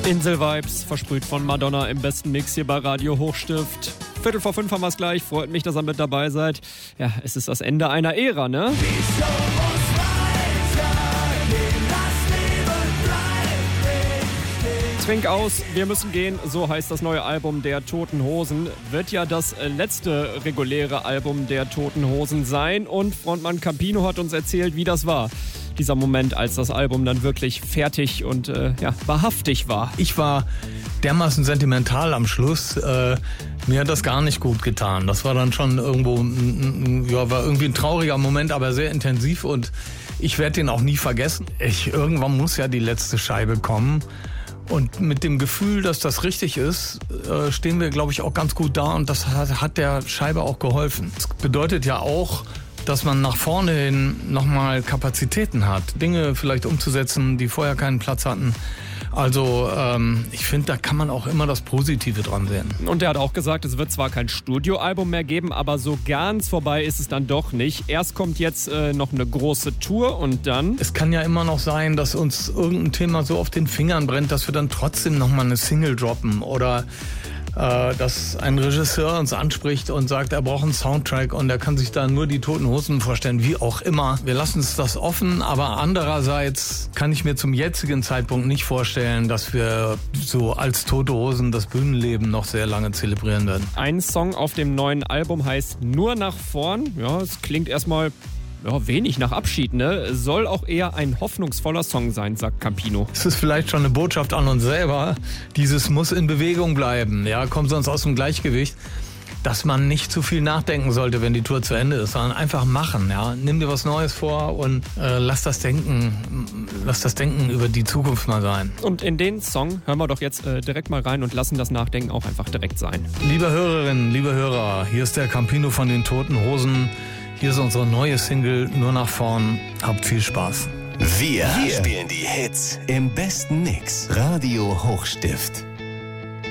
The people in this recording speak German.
Insel-Vibes, versprüht von Madonna im besten Mix hier bei Radio Hochstift. 4:45 haben wir es gleich. Freut mich, dass ihr mit dabei seid. Ja, es ist das Ende einer Ära, ne? Trink aus, wir müssen gehen, so heißt das neue Album der Toten Hosen. Wird ja das letzte reguläre Album der Toten Hosen sein und Frontmann Campino hat uns erzählt, wie das war. Dieser Moment, als das Album dann wirklich fertig und wahrhaftig war. Ich war dermaßen sentimental am Schluss. Mir hat das gar nicht gut getan. Das war dann schon irgendwo, war irgendwie ein trauriger Moment, aber sehr intensiv und ich werde den auch nie vergessen. Irgendwann muss ja die letzte Scheibe kommen. Und mit dem Gefühl, dass das richtig ist, stehen wir, glaube ich, auch ganz gut da und das hat der Scheibe auch geholfen. Das bedeutet ja auch, dass man nach vorne hin nochmal Kapazitäten hat, Dinge vielleicht umzusetzen, die vorher keinen Platz hatten. Also ich finde, da kann man auch immer das Positive dran sehen. Und er hat auch gesagt, es wird zwar kein Studioalbum mehr geben, aber so ganz vorbei ist es dann doch nicht. Erst kommt jetzt noch eine große Tour und dann... Es kann ja immer noch sein, dass uns irgendein Thema so auf den Fingern brennt, dass wir dann trotzdem nochmal eine Single droppen oder... dass ein Regisseur uns anspricht und sagt, er braucht einen Soundtrack und er kann sich da nur die Toten Hosen vorstellen, wie auch immer. Wir lassen es das offen, aber andererseits kann ich mir zum jetzigen Zeitpunkt nicht vorstellen, dass wir so als Tote Hosen das Bühnenleben noch sehr lange zelebrieren werden. Ein Song auf dem neuen Album heißt Nur nach vorn. Ja, es klingt erstmal... Ja, wenig nach Abschied, ne? Soll auch eher ein hoffnungsvoller Song sein, sagt Campino. Es ist vielleicht schon eine Botschaft an uns selber. Dieses muss in Bewegung bleiben, ja, kommt sonst aus dem Gleichgewicht. Dass man nicht zu viel nachdenken sollte, wenn die Tour zu Ende ist, sondern einfach machen, ja. Nimm dir was Neues vor und lass das Denken über die Zukunft mal sein. Und in den Song hören wir doch jetzt direkt mal rein und lassen das Nachdenken auch einfach direkt sein. Liebe Hörerinnen, liebe Hörer, hier ist der Campino von den Toten Hosen. Hier ist unsere neue Single Nur nach vorn. Habt viel Spaß. Wir spielen die Hits im besten Mix. Radio Hochstift.